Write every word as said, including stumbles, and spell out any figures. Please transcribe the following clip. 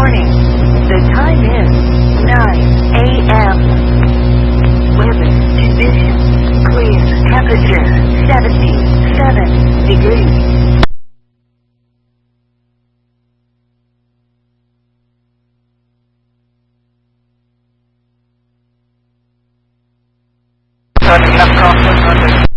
morning. The time is nine a m Weather conditions clear. Temperature seventy-seven degrees. Turning left crosswind,